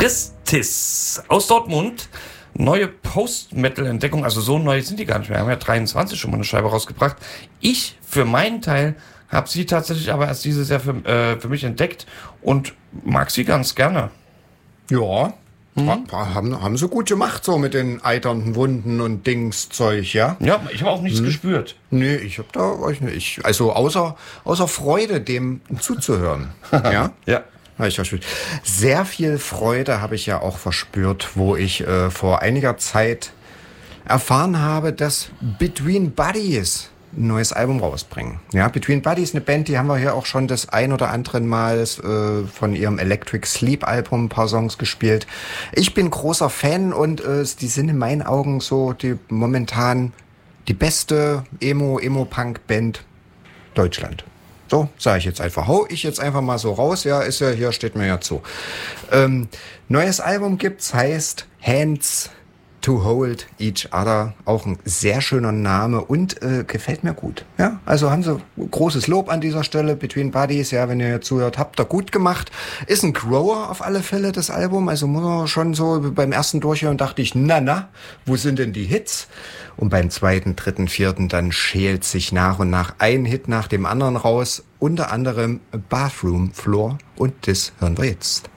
Tristis aus Dortmund. Neue Post-Metal-Entdeckung, also so neu sind die gar nicht mehr. Wir haben ja 23 schon mal eine Scheibe rausgebracht. Ich, für meinen Teil, habe sie tatsächlich aber erst dieses Jahr für mich entdeckt und mag sie ganz gerne. Ja, haben sie gut gemacht, so mit den eiternden Wunden und Dingszeug, ja? Ja, ich habe auch nichts gespürt. Nee, ich habe da euch nicht. Also außer Freude, dem zuzuhören. Ja? Ja. Habe ich verspürt. Sehr viel Freude habe ich ja auch verspürt, wo ich vor einiger Zeit erfahren habe, dass Between Buddies ein neues Album rausbringen. Ja, Between Buddies, eine Band, die haben wir hier auch schon das ein oder andere Mal von ihrem Electric Sleep Album ein paar Songs gespielt. Ich bin großer Fan und die sind in meinen Augen so die momentan die beste Emo-Punk-Band Deutschland. So, sage ich jetzt einfach. Hau ich jetzt einfach mal so raus. Ja, ist ja, hier steht mir ja zu. Neues Album gibt's, heißt Hands to Hold Each Other. Auch ein sehr schöner Name und gefällt mir gut. Ja, also haben sie großes Lob an dieser Stelle. Between Buddies, ja, wenn ihr zuhört, habt ihr gut gemacht. Ist ein Grower auf alle Fälle, das Album. Also muss man schon so beim ersten Durchhören dachte ich, na, wo sind denn die Hits? Und beim zweiten, dritten, vierten, dann schält sich nach und nach ein Hit nach dem anderen raus. Unter anderem Bathroom Floor. Und das hören wir jetzt.